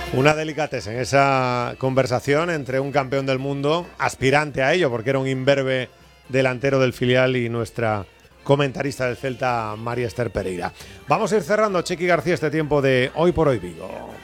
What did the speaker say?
Una delicatessen en esa conversación entre un campeón del mundo, aspirante a ello, porque era un imberbe delantero del filial, y nuestra comentarista del Celta, María Esther Pereira. Vamos a ir cerrando, Chiqui García, este tiempo de Hoy por Hoy Vigo.